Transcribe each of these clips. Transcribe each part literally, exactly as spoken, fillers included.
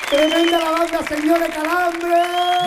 Tremenda la banda, señores Calambre.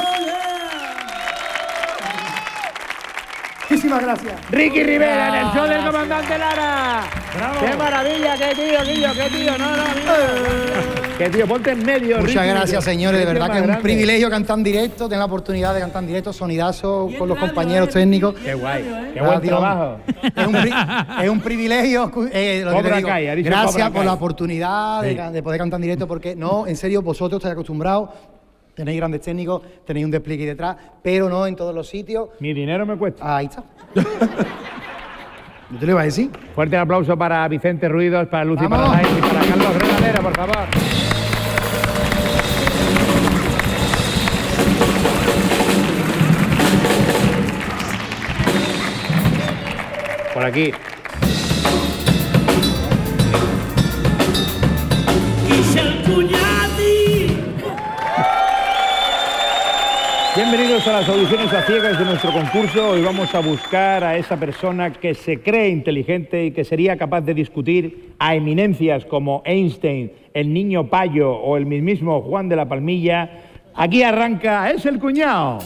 Muchísimas gracias. Ricky Rivera en el show del comandante Lara. Bravo. ¡Qué maravilla! ¡Qué tío, tío, qué tío! No, no, mira. ¡Qué tío! Ponte en medio, Muchas Ricky. gracias, señores. De Qué verdad tío que es más un grande. privilegio cantar en directo, tener la oportunidad de cantar en directo, sonidazo con los compañeros técnicos. ¡Qué guay! ¡Qué Ah, buen tío, trabajo! Es un, pri- es un privilegio. eh, lo que Cobra te digo. Kai, ha dicho Gracias Cobra por Kai. la oportunidad de, Sí. ca- de poder cantar en directo, porque no, en serio, vosotros estáis acostumbrados, tenéis grandes técnicos, tenéis un despliegue detrás, pero no en todos los sitios. Mi dinero me cuesta. Ahí está. Yo te lo iba a decir. Fuerte aplauso para Vicente Ruidos, para Lucy ¡Vamos! Paradise y para Carlos Granadero, por favor. Por aquí. Bienvenidos a las audiciones a ciegas de nuestro concurso. Hoy vamos a buscar a esa persona que se cree inteligente y que sería capaz de discutir a eminencias como Einstein, el niño Payo o el mismísimo Juan de la Palmilla. Aquí arranca, es el cuñado.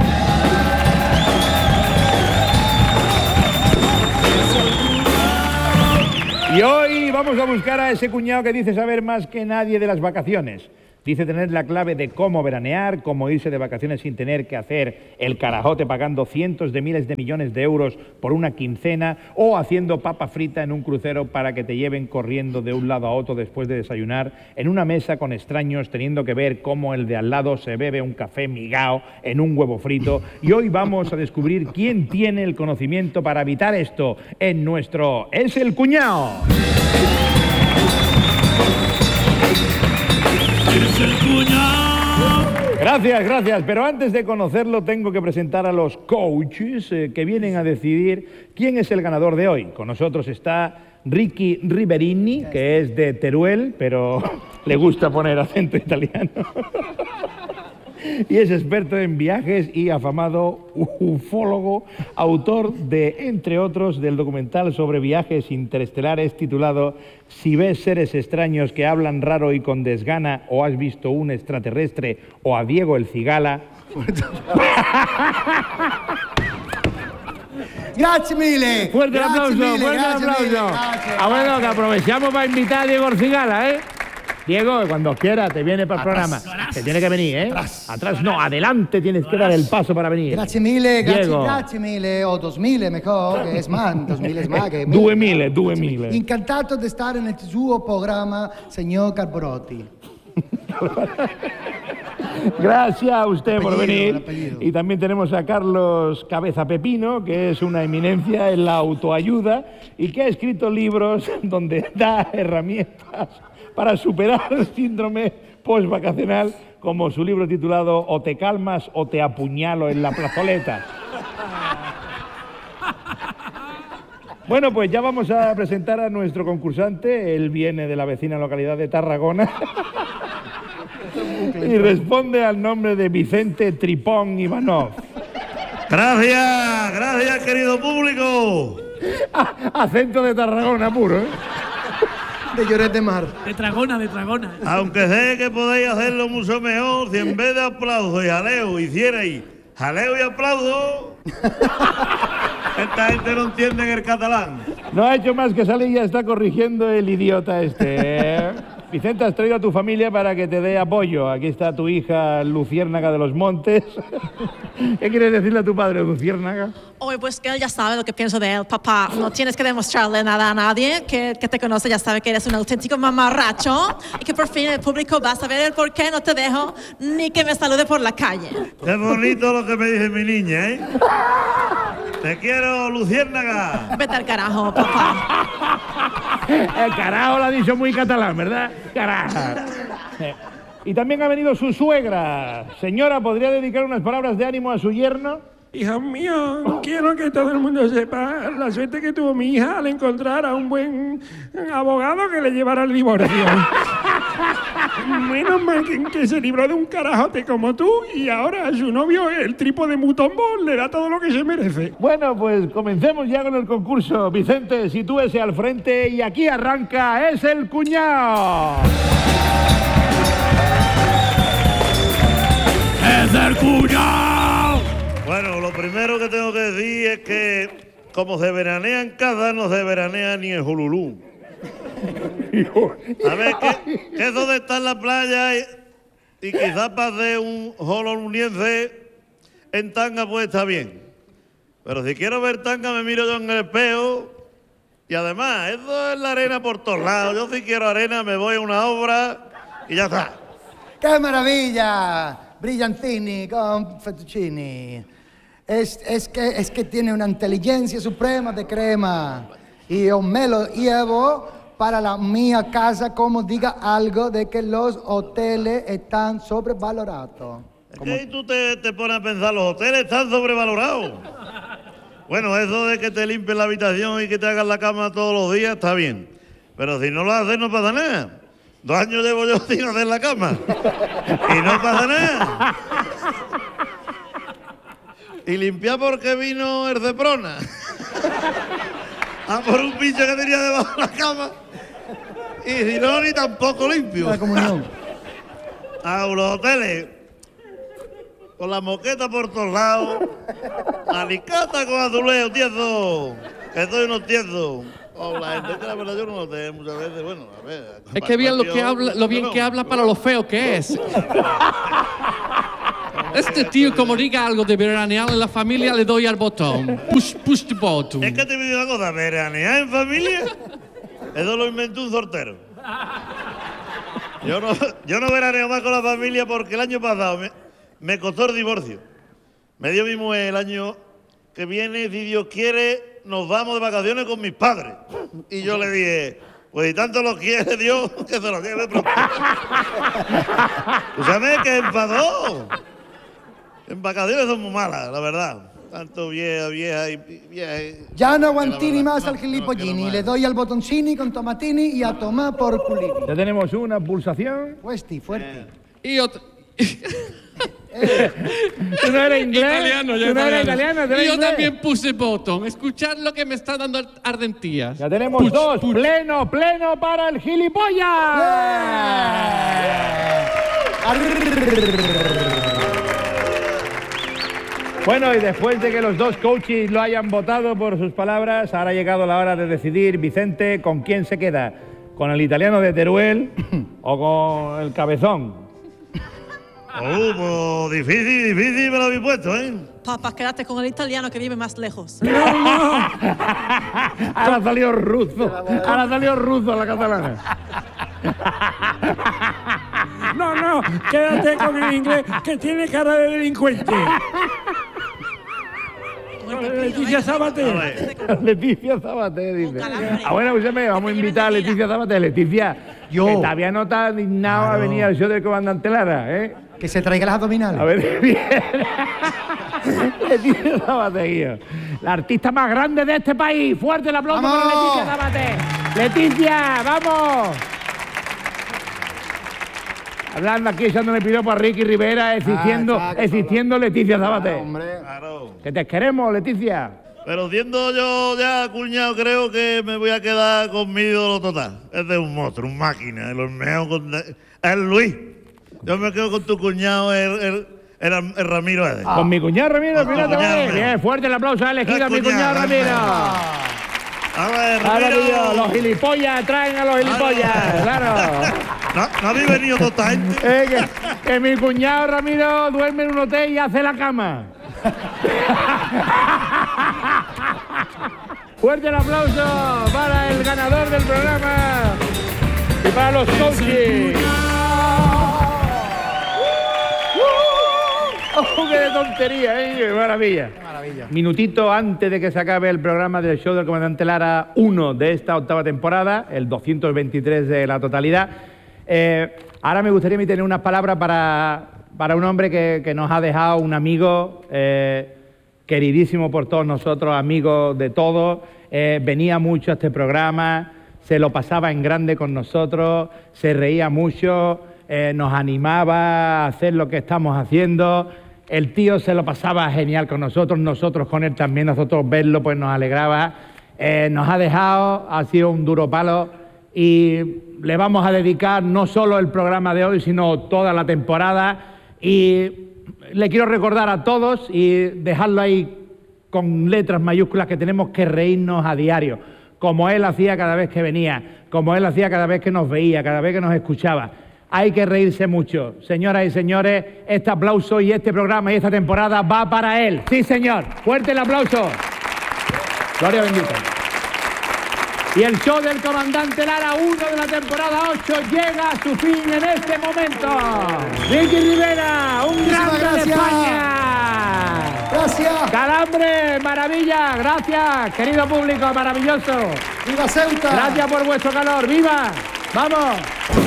Y hoy vamos a buscar a ese cuñado que dice saber más que nadie de las vacaciones. Dice tener la clave de cómo veranear, cómo irse de vacaciones sin tener que hacer el carajote pagando cientos de miles de millones de euros por una quincena o haciendo papa frita en un crucero para que te lleven corriendo de un lado a otro después de desayunar en una mesa con extraños teniendo que ver cómo el de al lado se bebe un café migao en un huevo frito. Y hoy vamos a descubrir quién tiene el conocimiento para evitar esto en nuestro Es el Cuñado. Gracias, gracias. Pero antes de conocerlo tengo que presentar a los coaches eh, que vienen a decidir quién es el ganador de hoy. Con nosotros está Ricky Riverini, que es de Teruel, pero le gusta poner acento italiano. Y es experto en viajes y afamado ufólogo, autor de, entre otros, del documental sobre viajes interestelares titulado Si ves seres extraños que hablan raro y con desgana, o has visto un extraterrestre, o a Diego el Cigala. Gracias mille. Fuerte el Grazie aplauso, mille, fuerte el grazie mille, aplauso. grazie, Ah, bueno, que grazie. aprovechamos para invitar a Diego el Cigala, ¿eh? Diego, cuando quiera te viene para el programa. Te tiene que venir, ¿eh? Atrás. Atrás no, adelante tienes que dar el paso para venir. Grazie mille, grazie, Diego. grazie mille, o duemila mejor, che è man, duemila è man, che è Due mille, due mille. Incantato di stare nel suo programma, signor Carborotti. Gracias a usted por Apellido, venir. el apellido. Y también tenemos a Carlos Cabeza Pepino, que es una eminencia en la autoayuda y que ha escrito libros donde da herramientas para superar el síndrome postvacacional, como su libro titulado O te calmas o te apuñalo en la plazoleta. Bueno, pues ya vamos a presentar a nuestro concursante. Él viene de la vecina localidad de Tarragona y responde al nombre de Vicente Tripón Ivanov. Gracias, gracias, querido público. Acento de Tarragona puro, ¿eh? De Lloret de Mar. De Tragona, de Tragona. Aunque sé que podéis hacerlo mucho mejor si en vez de aplauso y jaleo hicierais jaleo y aplauso. Esta gente no entiende el catalán. No ha hecho más que salir y ya está corrigiendo el idiota este. ¿eh? Vicente, has traído a tu familia para que te dé apoyo. Aquí está tu hija Luciérnaga de los Montes. ¿Qué quieres decirle a tu padre, Luciérnaga? Oye, pues que él ya sabe lo que pienso de él, papá. No tienes que demostrarle nada a nadie. Que, que te conoce ya sabe que eres un auténtico mamarracho y que por fin el público va a saber el por qué no te dejo ni que me salude por la calle. Qué bonito lo que me dice mi niña, ¿eh? Te quiero, Luciérnaga. Vete al carajo, papá. El carajo lo ha dicho muy catalán, ¿verdad? Carajo. Eh, Y también ha venido su suegra. Señora, ¿podría dedicar unas palabras de ánimo a su yerno? Hijo mío, quiero que todo el mundo sepa la suerte que tuvo mi hija al encontrar a un buen abogado que le llevara el divorcio. Menos mal que, que se libró de un carajote como tú y ahora a su novio, el trípode mutombo, le da todo lo que se merece. Bueno, pues comencemos ya con el concurso. Vicente, sitúese al frente y aquí arranca Es el Cuñado. primero que tengo que decir es que como se veranea en casa, no se veranea ni en Hululú. A ver, que, que eso de estar en la playa y, y quizás pase un hololuniense en tanga, pues está bien. Pero si quiero ver tanga, me miro yo en el espejo. Y además, eso es la arena por todos lados. Yo si quiero arena, me voy a una obra y ya está. ¡Qué maravilla! Brillantini con fettuccini. Es, es, que, es que tiene una inteligencia suprema de crema. Y yo me lo llevo para la mía casa como diga algo de que los hoteles están sobrevalorados. ¿Qué? ¿Y tú te, te pones a pensar, los hoteles están sobrevalorados? Bueno, eso de que te limpien la habitación y que te hagan la cama todos los días está bien. Pero si no lo haces, no pasa nada. Dos años llevo yo sin hacer la cama. Y no pasa nada. Y limpiar porque vino el Ceprona. A por un bicho que tenía debajo de la cama. Y si no, ni tampoco limpio. La comunión. A los hoteles. Con la moqueta por todos lados. Alicata con azulejo, tieso. Que soy unos tiesos. Oh, la gente que la verdad yo no lo tengo muchas veces. Bueno, a ver. Es que bien lo que habla, lo bien que habla para lo feo que es. Este tío, como diga algo de veranear en la familia, le doy al botón. Push, push the button. Es que te digo una cosa, veranear en familia, eso lo inventó un sortero. Yo no, yo no veraneo más con la familia porque el año pasado me, me costó el divorcio. Me dio mi mujer el año que viene, si Dios quiere, nos vamos de vacaciones con mis padres. Y yo le dije, pues si tanto lo quiere Dios, que se lo lleve pronto. ¿Tú sabes que enfadó? En vacaciones son muy malas, la verdad. Tanto vieja, vieja y vieja. Ya no aguantini más al gilipollini. Le doy al botoncini con tomatini y a tomar por culini. Ya tenemos una pulsación. Fuerte, fuerte. Y otro. ¿Tú no eres inglés? Italiano, yo ¿Tú no eres italiano. italiano? ¿Tú eres Y yo inglés? también puse botón. Escuchad lo que me está dando ardentías. Ya tenemos Puch, dos. puch. Pleno, pleno para el gilipollas. Bueno, y después de que los dos coaches lo hayan votado por sus palabras, ahora ha llegado la hora de decidir, Vicente, con quién se queda. ¿Con el italiano de Teruel o con el cabezón? Oh, pues difícil, difícil me lo habéis puesto, ¿eh? Papá, quédate con el italiano que vive más lejos. Ahora salió ruso. Ahora salió ruso la catalana. No, no, quédate con el inglés que tiene cara de delincuente. Leticia Sabater. A ver. Leticia Sabater, dice. Un calambre. Ah, bueno, escúchame, vamos a invitar a Leticia Sabater. Leticia, Yo. que todavía no está dignado a Claro. venir al show del comandante Lara, ¿eh? Que se traiga las abdominales. A ver, bien. Leticia Sabater, guío. La artista más grande de este país. Fuerte el aplauso para ¡Vamos! Leticia Sabater. Leticia, vamos. Hablando aquí, echándole piropo a Ricky Rivera, existiendo, Ah, exacto. existiendo Leticia Sabater. Ah, hombre. Claro. Que te queremos, Leticia. Pero siendo yo ya cuñado, creo que me voy a quedar con mi ídolo total. Es de un monstruo, un máquina, el hormeo con... Es Luis. Yo me quedo con tu cuñado, el, el, el, el Ramiro ese. Con mi cuñado Ramiro, Con tu fíjate, cuñado, bien, Ramiro. bien, fuerte el aplauso, ha elegido El a mi cuñado, cuñado el Ramiro. A ver, Claro, Ramiro. tío, los gilipollas traen a los gilipollas, claro. ¿No, no habéis venido toda esta gente? Eh, que, que mi cuñado Ramiro duerme en un hotel y hace la cama. Fuerte el aplauso para el ganador del programa y para los coaches. ¡Oh, qué de tontería, eh! ¡Qué maravilla! Qué maravilla. Minutito antes de que se acabe el programa del show del comandante Lara uno de esta octava temporada, el doscientos veintitrés de la totalidad, eh, ahora me gustaría tener unas palabras para, para un hombre que, que nos ha dejado, un amigo eh, queridísimo por todos nosotros, amigo de todos, eh, venía mucho a este programa, se lo pasaba en grande con nosotros, se reía mucho, eh, nos animaba a hacer lo que estamos haciendo. El tío se lo pasaba genial con nosotros, nosotros con él también, nosotros verlo pues nos alegraba. Eh, nos ha dejado, ha sido un duro palo y le vamos a dedicar no solo el programa de hoy, sino toda la temporada. Y le quiero recordar a todos y dejarlo ahí con letras mayúsculas que tenemos que reírnos a diario, como él hacía cada vez que venía, como él hacía cada vez que nos veía, cada vez que nos escuchaba. Hay que reírse mucho. Señoras y señores, este aplauso y este programa y esta temporada va para él. Sí, señor. Fuerte el aplauso. Gloria bendita. Y el show del Comandante Lara uno de la temporada ocho llega a su fin en este momento. Ricky Rivera, un Muchísimas grande de gracias. España. Gracias. Calambre, maravilla, gracias, querido público, maravilloso. ¡Viva Ceuta! Gracias por vuestro calor, ¡viva! ¡Vamos!